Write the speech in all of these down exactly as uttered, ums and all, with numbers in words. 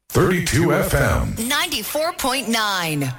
thirty-two F M. ninety-four point nine.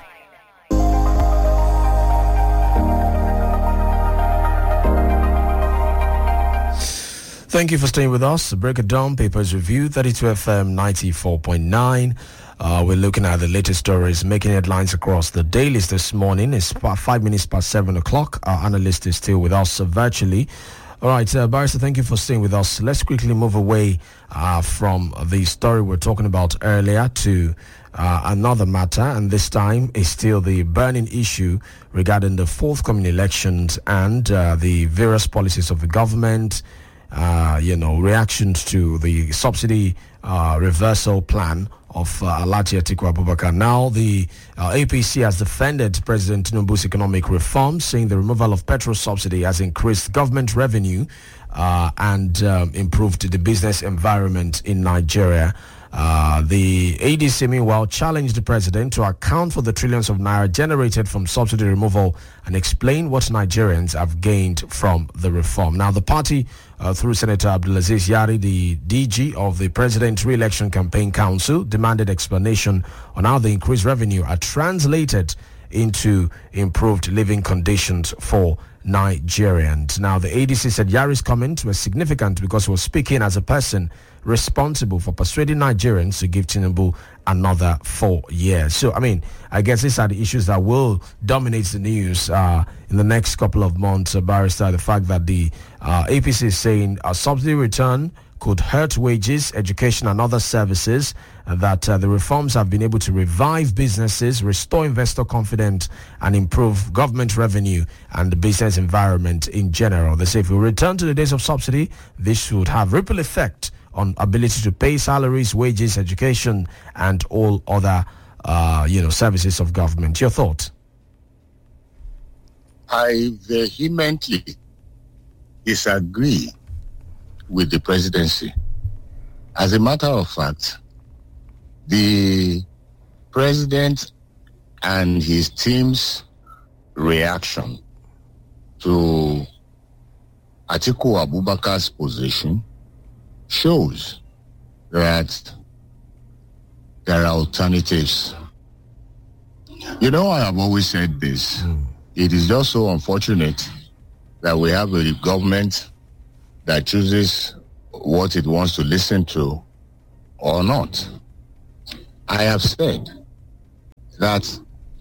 Thank you for staying with us. Break it down, Papers Review, thirty-two F M ninety-four point nine. Uh, we're looking at the latest stories making headlines across the dailies this morning. It's about five minutes past seven o'clock. Our analyst is still with us uh, virtually. All right, uh, Barrister, thank you for staying with us. Let's quickly move away uh, from the story we're talking about earlier to uh, another matter, and this time is still the burning issue regarding the forthcoming elections and uh, the various policies of the government. Uh, you know, reactions to the subsidy uh, reversal plan of uh, Alhaji Atiku Abubakar. Now, the uh, A P C has defended President Tinubu's economic reforms, saying the removal of petrol subsidy has increased government revenue uh, and um, improved the business environment in Nigeria. Uh, the A D C, meanwhile, challenged the president to account for the trillions of naira generated from subsidy removal and explain what Nigerians have gained from the reform. Now, the party, uh, through Senator Abdulaziz Yari, the D G of the President Re-Election Campaign Council, demanded explanation on how the increased revenue are translated into improved living conditions for Nigerians. Now, the A D C said Yari's comments were significant because he was speaking as a person responsible for persuading Nigerians to give Tinubu another four years. So, I mean, I guess these are the issues that will dominate the news uh, in the next couple of months, uh, Barrister. The fact that the uh, A P C is saying a subsidy return could hurt wages, education and other services, uh, that uh, the reforms have been able to revive businesses, restore investor confidence and improve government revenue and the business environment in general. They say if we return to the days of subsidy, this should have ripple effect on ability to pay salaries, wages, education and all other uh, you know, services of government. Your thoughts? I vehemently disagree with the presidency. As a matter of fact, the president and his team's reaction to Atiku Abubakar's position shows that there are alternatives. You know, I have always said this. Mm. It is just so unfortunate that we have a government that chooses what it wants to listen to or not. I have said that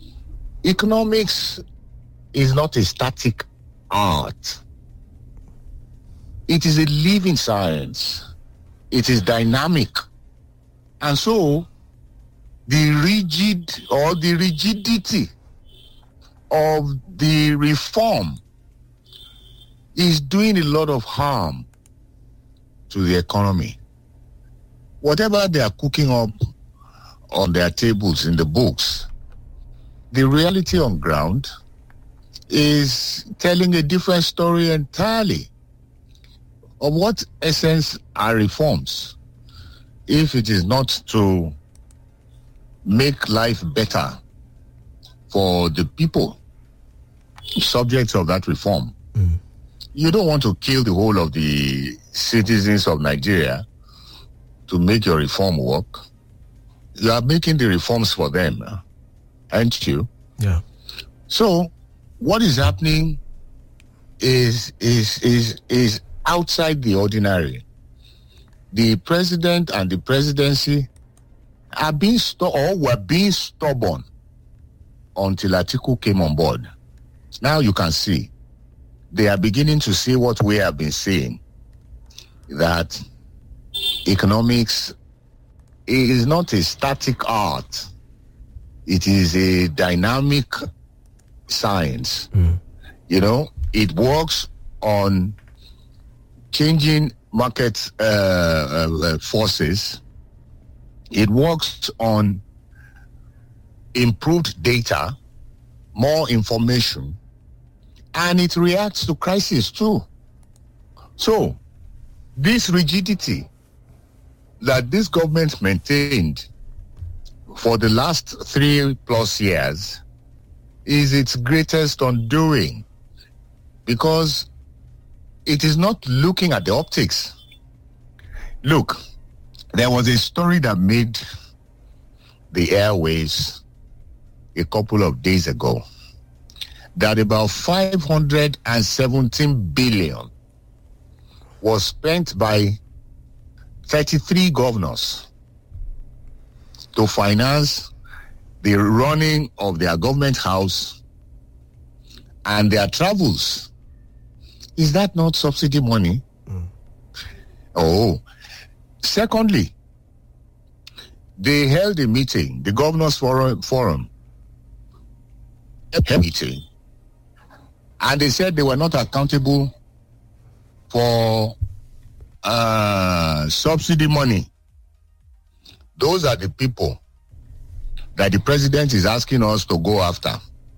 economics is not a static art. It is a living science. It is dynamic. And so the rigid or the rigidity of the reform is doing a lot of harm to the economy. Whatever they are cooking up on their tables in the books, the reality on ground is telling a different story entirely. Of what essence are reforms if it is not to make life better for the people subjects of that reform? Mm. You don't want to kill the whole of the citizens of Nigeria to make your reform work. You are making the reforms for them, aren't you? Yeah. So what is happening is is is is outside the ordinary. The president and the presidency are being stu- or were being stubborn until Atiku came on board. Now you can see they are beginning to see what we have been saying, that economics is not a static art. It is a dynamic science. Mm. You know, it works on changing market uh, uh, forces. It works on improved data, more information, and it reacts to crisis too. So, this rigidity that this government maintained for the last three plus years is its greatest undoing, because it is not looking at the optics. Look, there was a story that made the airways a couple of days ago that about five hundred seventeen billion was spent by thirty-three governors to finance the running of their government house and their travels. Is that not subsidy money? Mm. Oh. Secondly, they held a meeting, the Governors Forum, forum a meeting, and they said they were not accountable for uh, subsidy money. Those are the people that the president is asking us to go after.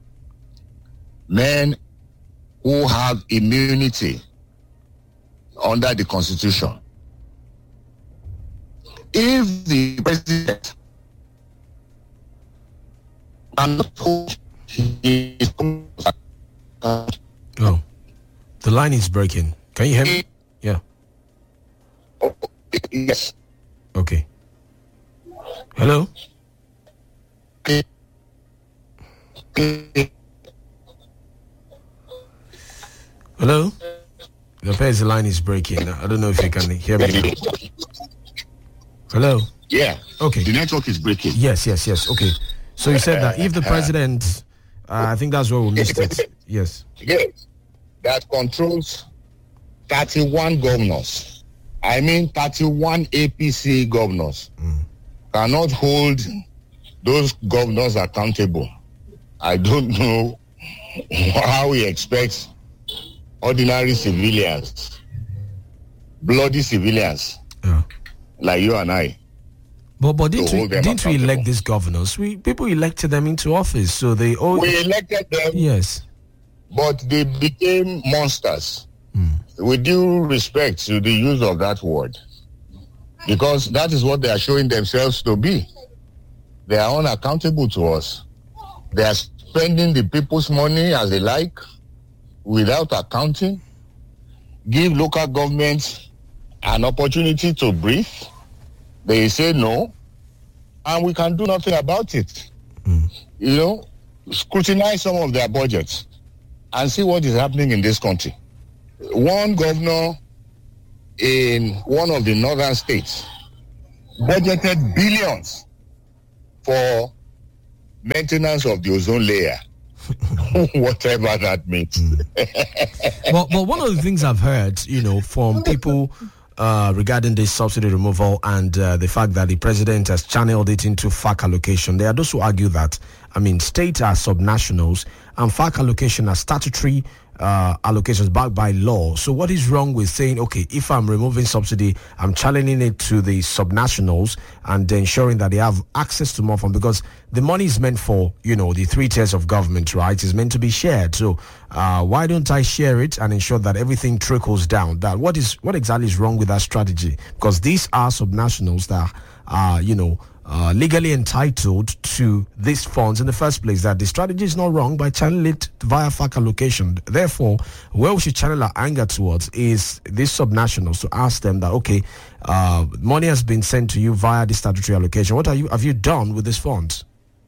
Men who have immunity under the Constitution. If the president cannot hold his oh, the line is breaking. Can you hear me? Yeah. Oh, yes. Okay. Hello? Hello? It appears the line is breaking. I don't know if you can hear me now. Hello? Yeah. Okay. The network is breaking. Yes, yes, yes. Okay. So you said that if the president, uh, I think that's where we missed it. Yes. Yes. That controls thirty-one governors. I mean thirty-one A P C governors mm. cannot hold those governors accountable. I don't know how he expects ordinary civilians, bloody civilians, yeah. like you and I. But, but didn't, we, didn't we elect these governors? We People elected them into office, so they all... We elected them. Yes. But they became monsters. Mm. With due respect to the use of that word. Because that is what they are showing themselves to be. They are unaccountable to us. They are spending the people's money as they like, without accounting, give local governments an opportunity to breathe. They say no, and we can do nothing about it. Mm. You know, scrutinize some of their budgets and see what is happening in this country. One governor in one of the northern states budgeted billions for maintenance of the ozone layer. Whatever that means. Mm. well, well, one of the things I've heard, you know, from people uh, regarding this subsidy removal and uh, the fact that the president has channeled it into F A C allocation, there are those who argue that, I mean, states are subnationals and F A C allocation are statutory uh, allocations backed by law. So what is wrong with saying, okay, if I'm removing subsidy, I'm channeling it to the subnationals and ensuring that they have access to more funds, because the money is meant for, you know, the three tiers of government, right? It's meant to be shared. So uh, why don't I share it and ensure that everything trickles down? That what is what exactly is wrong with that strategy? Because these are subnationals that are, you know, Uh, legally entitled to these funds in the first place. That the strategy is not wrong by channeling it via F A C allocation. Therefore, where we should channel our anger towards is these subnationals, to ask them that, okay, uh, money has been sent to you via the statutory allocation. What are you have you done with these funds?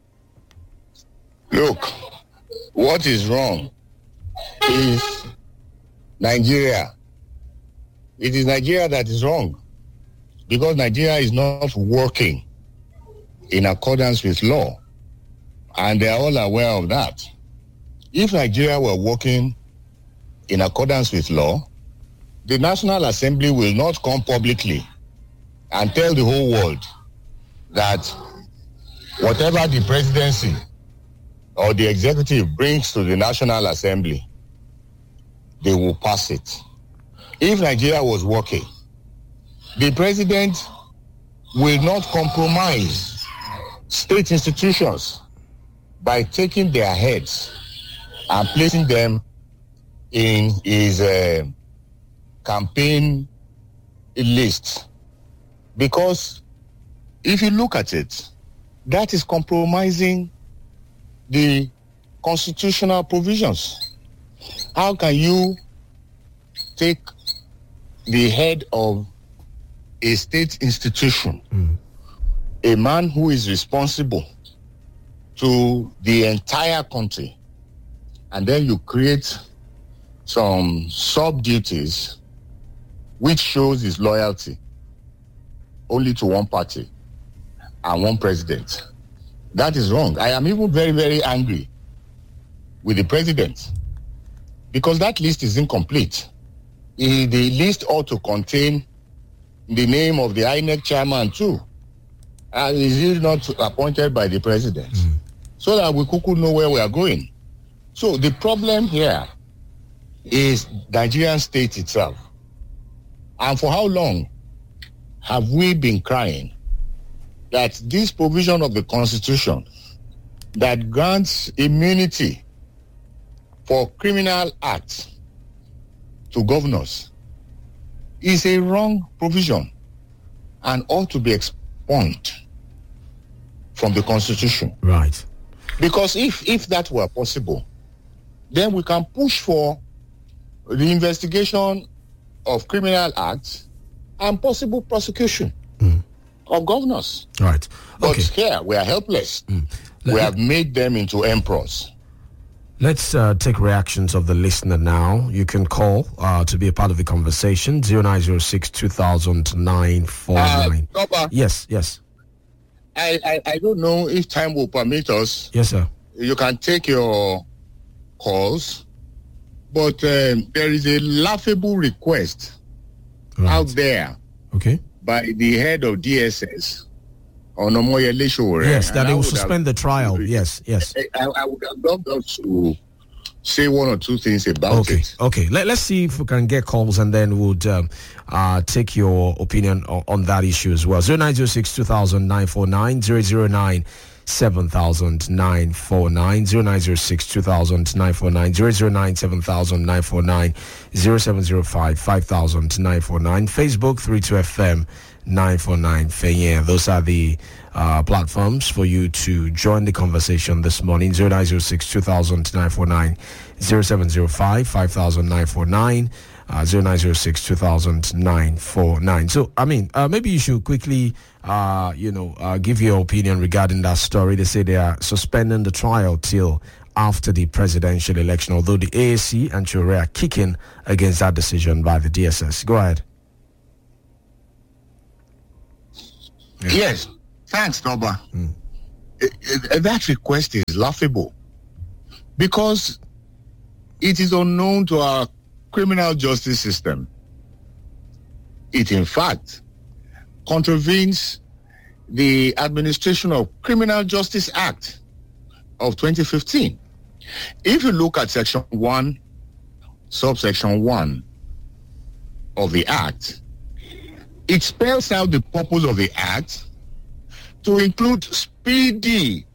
Look, what is wrong is Nigeria. It is Nigeria that is wrong, because Nigeria is not working in accordance with law, and they are all aware of that. If Nigeria were working in accordance with law, the National Assembly will not come publicly and tell the whole world that whatever the presidency or the executive brings to the National Assembly, they will pass it. If Nigeria was working, the president will not compromise state institutions by taking their heads and placing them in his uh, campaign list. Because if you look at it, that is compromising the constitutional provisions. How can you take the head of a state institution, mm. a man who is responsible to the entire country, and then you create some sub-duties which shows his loyalty only to one party and one president. That is wrong. I am even very, very angry with the president because that list is incomplete. The the list ought to contain the name of the I N E C chairman too. And is he not appointed by the president? Mm. So that we could know where we are going. So the problem here is Nigerian state itself. And for how long have we been crying that this provision of the Constitution that grants immunity for criminal acts to governors is a wrong provision and ought to be expunged from the Constitution. Right. Because if, if that were possible, then we can push for the investigation of criminal acts and possible prosecution mm. of governors. Right. Okay. But here, we are helpless. Mm. We have made them into emperors. Let's uh, take reactions of the listener now. You can call uh, to be a part of the conversation. zero nine zero six two thousand nine four nine. Uh, yes, yes. I, I, I don't know if time will permit us. Yes, sir. You can take your calls, but um, there is a laughable request right. out there okay. by the head of D S S, Onomoyele Sowore. Yes, that they will suspend have, the trial. Yes, yes. I, I would have loved us to say one or two things about okay. it. Okay, Let, let's see if we can get calls and then we'll um, uh, take your opinion on, on that issue as well. zero nine zero six two thousand nine four nine, zero zero nine seven thousand nine four nine, zero nine zero six two thousand nine four nine, zero zero nine seven thousand nine four nine, zero seven zero five five thousand nine four nine, Facebook three two F M nine four nine. Yeah, those are the uh, platforms for you to join the conversation this morning. zero nine zero six two thousand nine four nine, zero seven zero five five thousand nine four nine, uh, zero nine zero six two thousand nine four nine. So, I mean, uh, maybe you should quickly, uh, you know, uh, give your opinion regarding that story. They say they are suspending the trial till after the presidential election, although the A A C and Sowore are kicking against that decision by the D S S. Go ahead. Yeah. Yes, thanks, Noba. Mm. That request is laughable because it is unknown to our criminal justice system. It, in fact, contravenes the Administration of Criminal Justice Act of twenty fifteen. If you look at Section one, subsection one of the Act, it spells out the purpose of the Act to include speedy,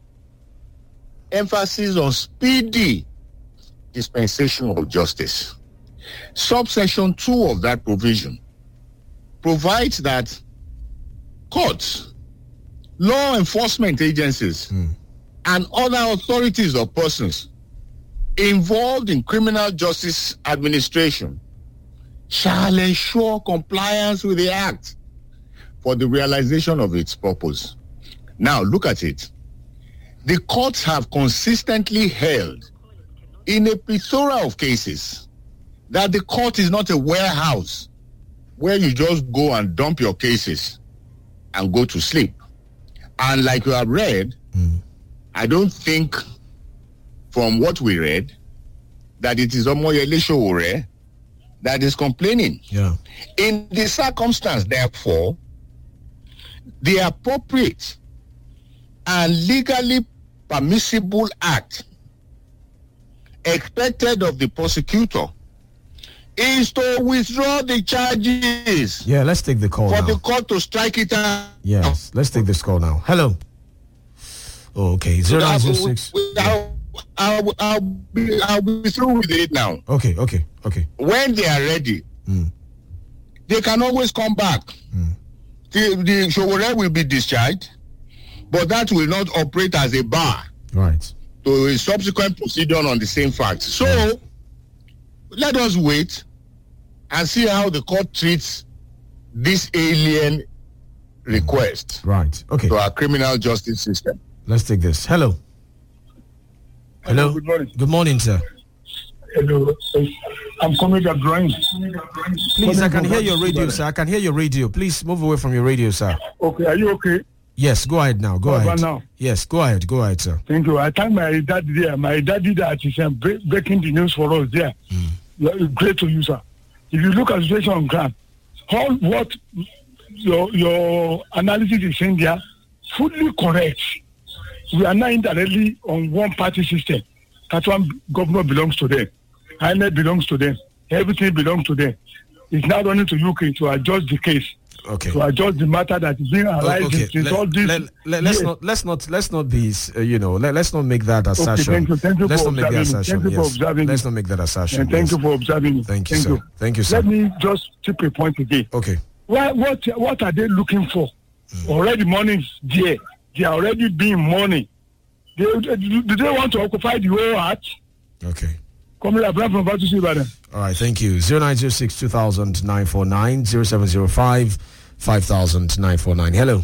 emphasis on speedy dispensation of justice. Subsection two of that provision provides that courts, law enforcement agencies, mm. and other authorities or persons involved in criminal justice administration shall ensure compliance with the Act for the realization of its purpose. Now, look at it. The courts have consistently held in a plethora of cases that the court is not a warehouse where you just go and dump your cases and go to sleep. And like you have read, mm. I don't think from what we read that it is Omoyele Sowore that is complaining. Yeah. In the circumstance, therefore, the appropriate and legally permissible act expected of the prosecutor is to withdraw the charges. Yeah, let's take the call for now. the court to strike it out. Yes, let's take this call now. Hello. Oh, okay, zero nine zero six. I'll, I'll, I'll, be, I'll be through with it now. Okay, okay, okay. When they are ready, mm. they can always come back. Mm. The, the Sowore will be discharged, but that will not operate as a bar. Right. To a subsequent procedure on the same facts. So, right. let us wait and see how the court treats this alien request Right. Okay. to our criminal justice system. Let's take this. Hello. Hello. Good morning. Good morning, sir. Hello. I'm coming to drawing. Please, I can hear your radio, sir. I can hear your radio. Please move away from your radio, sir. Okay, are you okay? Yes, go ahead now. Go Over ahead. now. Yes, go ahead. Go ahead, sir. Thank you. I thank my daddy there. My daddy that is um, bre- breaking the news for us there. Mm. Great to you, sir. If you look at the situation on ground, all what your your analysis is saying there, fully correct. We are now indirectly on one party system. That one governor belongs to them. I N E belongs to them. Everything belongs to them. It's now running to U K to adjust the case. Okay. To adjust the matter that is being arising okay. since let, all this. let, let, let's yes. not let's not let's not be uh, you know let, let's not make that assertion. Okay, thank you. Thank you let's for not make that assertion. Thank you for Yes. observing. Let's not make that assertion. And thank yes. you for observing. Thank you, thank sir. you. Thank you, sir. Let me just take a point again. Okay. Why, what what are they looking for? Mm. Already money is there. They are already being money. They, do, do they want to occupy the whole earth? Okay. Come here, Abraham from Batu Ibadan. All right, thank you. zero nine zero six two thousand nine four nine zero seven zero five five thousand nine four nine. Hello.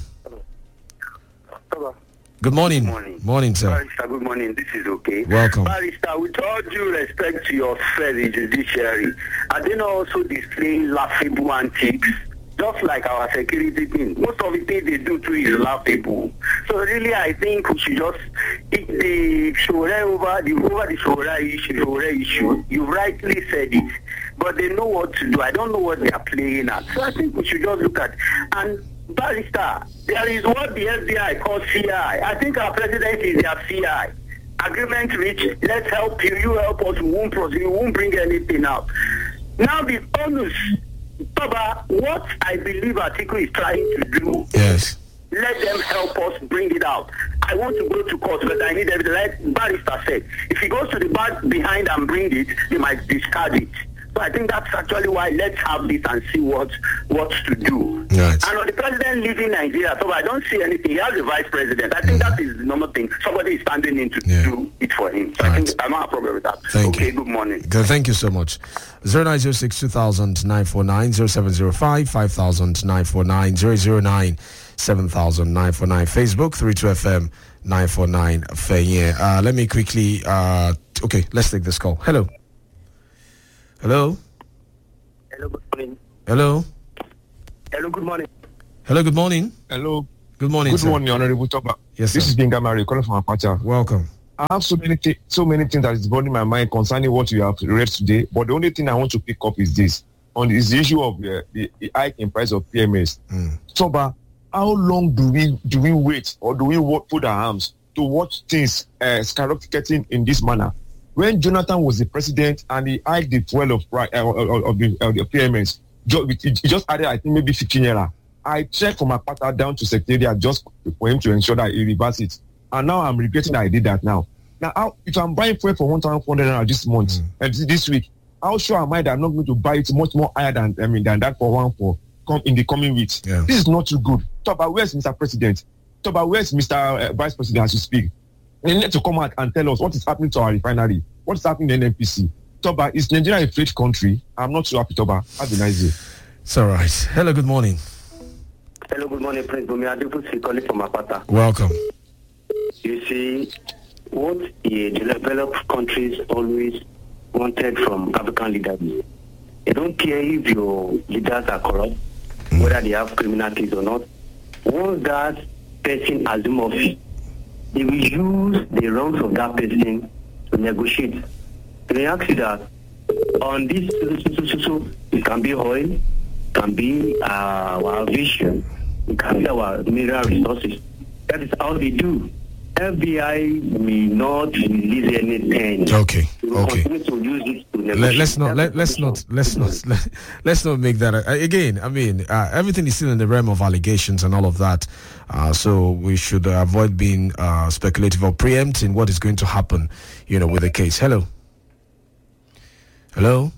Hello. Good morning. Good morning. Morning, sir. Barrister, good morning. This is okay. Welcome. Barrister, with all due respect to your fellow judiciary, are they not also displaying laughable antics? Just like our security team. Most of the things they do too is laughable. So really, I think we should just, if the Shura over the over the Shura issue, Shura issue, you rightly said it. But they know what to do. I don't know what they are playing at. So I think we should just look at, and Barrister, there is what the F B I calls C I. I think our president is their C I. Agreement reached, let's help you, you help us, we won't proceed, we won't bring anything out. Now the onus, Baba, what I believe Atiku is trying to do, yes, let them help us bring it out. I want to go to court, but I need evidence. Like Barrister said, if he goes to the back behind and bring it, they might discard it. So I think that's actually why let's have this and see what what to do. Right. And on the president leaving Nigeria, so I don't see anything. He has a vice president. I think mm-hmm. that is the normal thing. Somebody is standing in to yeah. do it for him. So right. I think I don't have a problem with that. Thank okay, you. Good morning. Good, thank you so much. zero nine zero six two thousand nine four nine zero seven zero five five thousand nine four nine zero zero nine seven thousand nine four nine. Facebook three two F M nine four nine. Faye. Uh, let me quickly. Uh, okay, let's take this call. Hello. Hello. Hello. Good morning. Hello. Hello. Good morning. Hello. Good morning. Hello. Good morning. Good sir. morning, Honorable Toba. Yes, this sir. is Binga Mary calling from Apacha. Welcome. I have so many th- so many things that is burning my mind concerning what you have read today. But the only thing I want to pick up is this: on is the issue of uh, the, the hike in price of P M S. Mm. Toba, how long do we do we wait, or do we work, put our arms to watch things uh, skyrocketing in this manner? When Jonathan was the president and he hiked the fuel of, uh, of, of, the, of the P M S, he just added, I think, maybe fifteen naira. I checked from my partner down to Secretariat just for him to ensure that he reverses it. And now I'm regretting that I did that now. Now, how, if I'm buying fuel for one thousand four hundred naira this month, mm. and this week, how sure am I that I'm not going to buy it much more higher than I mean than that for one for come in the coming weeks? Yeah. This is not too good. Talk about where's Mister President? Talk about where's Mister Uh, Vice President as you speak? They need to come out and tell us what is happening to our refinery, what is happening in N N P C. Toba, is Nigeria a free country? I'm not too happy, Toba. Have a nice day. It's all right. Hello, good morning. Hello, good morning, Prince Bumi. I'm calling from Apata. Welcome. You see, what the developed countries always wanted from African leaders, they don't care if your leaders are corrupt, mm. whether they have criminal case or not. Once that person assumes office, they will use the wrongs of that person to negotiate. They ask you that on this, so, so, so, so, it can be oil, it can be uh, our aviation, it can be our mineral resources. That is how they do. F B I will not release anything. Okay. We okay. continue to use it to negotiate. Let, let's not. Let, let's not. Let's not. Let, let's not make that. Uh, again, I mean, uh, everything is still in the realm of allegations and all of that. Uh, so we should uh, avoid being uh, speculative or preempting what is going to happen, you know, with the case. Hello. Hello.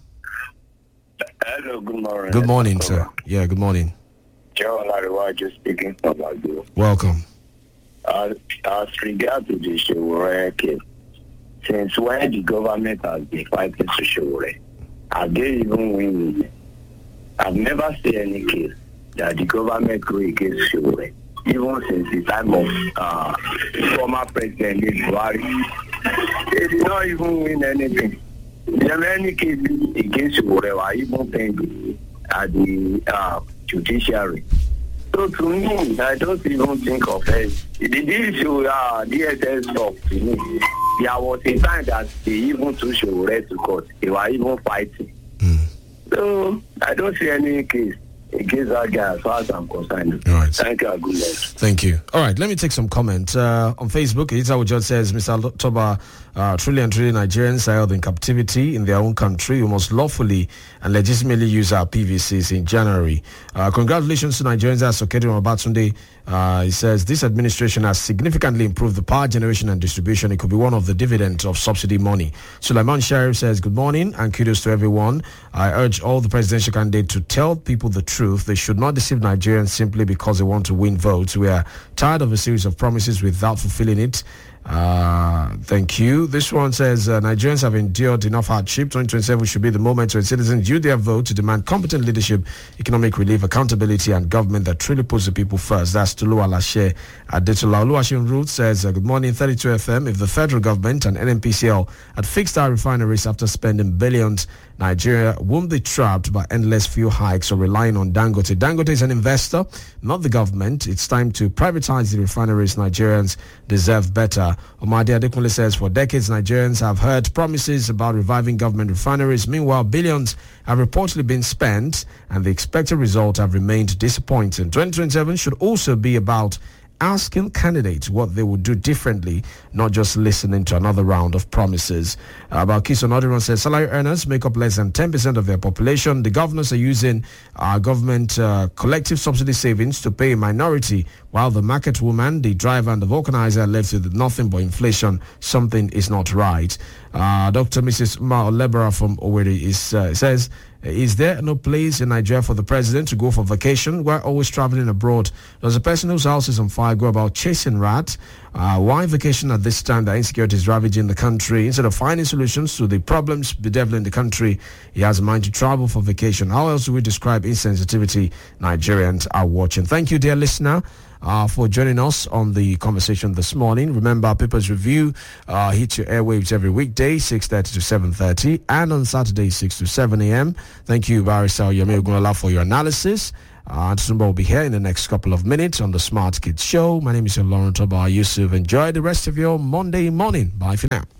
Hello. Good morning. Good morning, sir. Yeah. Good morning. Joe Lariwaju speaking from Lagos. Welcome. Uh, as regards to the Shewore case, since when the government has been fighting Shewore, have they even win it? I've never seen any case that the government go against Showore. Even since the time of uh, former President Buhari, they did not even win anything. There are many cases against Showore were even pending at the uh, judiciary. So to me, I don't even think of it. The issue, uh, D S S stuff to me, there was a time that they even took Showore to court. They were even fighting. Mm. So I don't see any case against that guy as far as I'm concerned. All right. Thank you. Good luck. Thank you. All right, let me take some comment. Uh, on Facebook, Ita Ujot says, Mister Toba, uh, truly and truly Nigerians are held in captivity in their own country who must lawfully and legitimately use our P V Cs in January. Uh, congratulations to Nigerians as Sokedu Mabatunde. Uh, he says, this administration has significantly improved the power generation and distribution. It could be one of the dividends of subsidy money. Sulaiman Sharif says, good morning and kudos to everyone. I urge all the presidential candidates to tell people the truth. They should not deceive Nigerians simply because they want to win votes. We are tired of a series of promises without fulfilling it. Uh, thank you. This one says, uh, Nigerians have endured enough hardship. twenty twenty-seven should be the moment when citizens use their vote to demand competent leadership, economic relief, accountability, and government that truly puts the people first. That's Tulu Alashe Adetola. Oluwashim Root says, uh, good morning, thirty-two F M. If the federal government and N N P C L had fixed our refineries after spending billions, Nigeria won't be trapped by endless fuel hikes or relying on Dangote. Dangote is an investor, not the government. It's time to privatize the refineries. Nigerians deserve better. Omadi Adekunle says, for decades, Nigerians have heard promises about reviving government refineries. Meanwhile, billions have reportedly been spent and the expected result have remained disappointing. twenty twenty-seven should also be about asking candidates what they would do differently, not just listening to another round of promises. Uh, about Kiso Nodiron says, salary earners make up less than ten percent of their population. The governors are using our government uh, collective subsidy savings to pay a minority, while the market woman, the driver, and the vulcanizer are left with nothing but inflation. Something is not right. Uh, Doctor Missus Mao Lebera from Owerri is, uh, says, is there no place in Nigeria for the president to go for vacation? We're always traveling abroad. Does a person whose house is on fire go about chasing rats? Uh, why vacation at this time that insecurity is ravaging the country? Instead of finding solutions to the problems bedeviling the country, he has a mind to travel for vacation. How else do we describe insensitivity Nigerians are watching? Thank you, dear listener, Uh, for joining us on the conversation this morning. Remember, Papers Review uh, hits your airwaves every weekday, six thirty to seven thirty, and on Saturday, six to seven a.m. Thank you, Barrister Yomi Ogunlola, for your analysis. Uh, Tusumba will be here in the next couple of minutes on the Smart Kids Show. My name is Lauren Toba Yusuf. Enjoy the rest of your Monday morning. Bye for now.